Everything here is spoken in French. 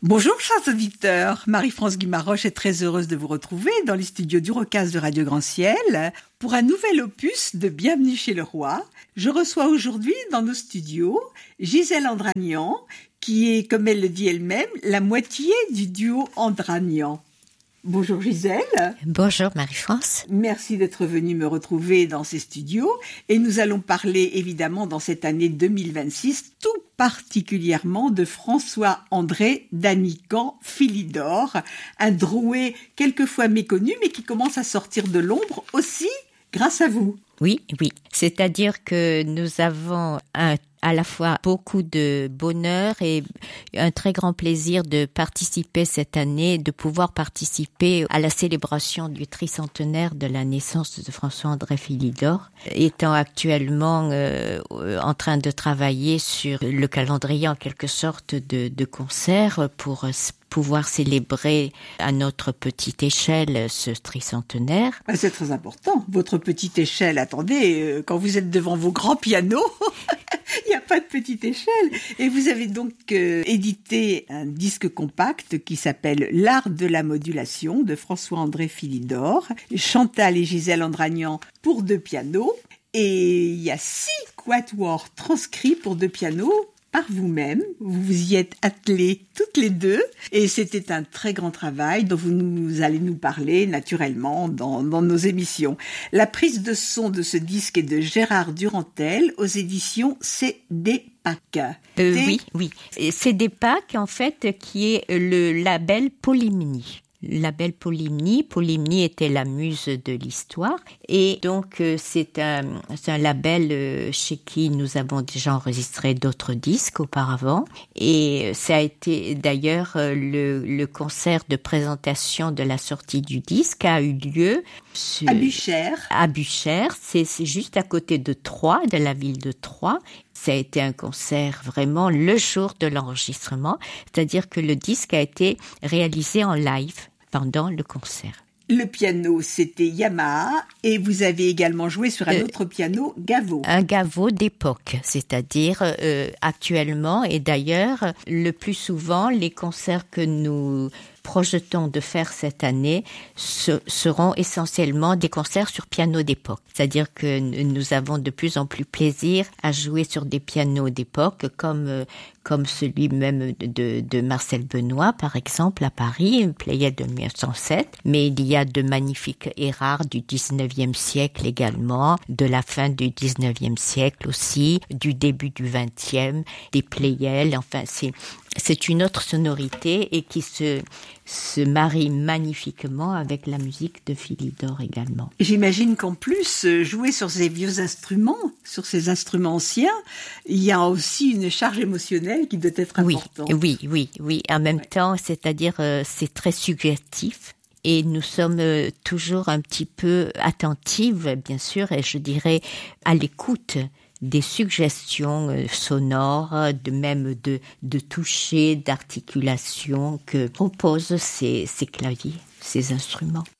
Bonjour chers auditeurs, Marie-France Guimaroche est très heureuse de vous retrouver dans les studios du Rocaz de Radio Grand Ciel pour un nouvel opus de Bienvenue chez le Roi. Je reçois aujourd'hui dans nos studios Gisèle Andranian, qui est, comme elle le dit elle-même, la moitié du duo Andranian. Bonjour Gisèle. Bonjour Marie-France. Merci d'être venue me retrouver dans ces studios et nous allons parler évidemment dans cette année 2026 tout particulièrement de François-André Danican Philidor, un drouet quelquefois méconnu mais qui commence à sortir de l'ombre aussi grâce à vous. Oui. C'est-à-dire que nous avons à la fois beaucoup de bonheur et un très grand plaisir de participer cette année, de pouvoir participer à la célébration du tricentenaire de la naissance de François-André Philidor, étant actuellement en train de travailler sur le calendrier en quelque sorte de concerts pour pouvoir célébrer à notre petite échelle ce tricentenaire. C'est très important, votre petite échelle. Attendez, quand vous êtes devant vos grands pianos, il n'y a pas de petite échelle. Et vous avez donc édité un disque compact qui s'appelle L'art de la modulation de François-André Philidor, Chantal et Gisèle Andranian pour 2 pianos. Et il y a 6 quatuors transcrits pour 2 pianos par vous-même. Vous vous y êtes attelées toutes les deux et c'était un très grand travail dont vous allez nous parler naturellement dans nos émissions. La prise de son de ce disque est de Gérard Durantel aux éditions CDPAC. Oui. CDPAC en fait qui est le label Polymnie. Label Polymnie. Polymnie était la muse de l'histoire et donc c'est un label chez qui nous avons déjà enregistré d'autres disques auparavant et ça a été d'ailleurs le concert de présentation de la sortie du disque a eu lieu à Buchères. À Buchères, c'est juste à côté de Troyes, de la ville de Troyes. Ça a été un concert vraiment le jour de l'enregistrement, c'est-à-dire que le disque a été réalisé en live pendant le concert. Le piano, c'était Yamaha et vous avez également joué sur un autre piano, Gaveau. Un Gaveau d'époque, c'est-à-dire actuellement et d'ailleurs le plus souvent les concerts que nous projetons de faire cette année seront essentiellement des concerts sur piano d'époque. C'est-à-dire que nous avons de plus en plus plaisir à jouer sur des pianos d'époque comme celui même de Marcel Benoît, par exemple, à Paris, une Pléiade de 1907. Mais il y a de magnifiques Erard du 19e siècle également, de la fin du 19e siècle aussi, du début du 20e, des Pléiades. Enfin, c'est une autre sonorité et qui se marie magnifiquement avec la musique de Philidor également. J'imagine qu'en plus, jouer sur ces vieux instruments, sur ces instruments anciens, il y a aussi une charge émotionnelle qui doit être importante. Oui. En même temps, c'est-à-dire c'est très suggestif. Et nous sommes toujours un petit peu attentives, bien sûr, et je dirais à l'écoute des suggestions sonores, de toucher, d'articulation que proposent ces claviers, ces instruments.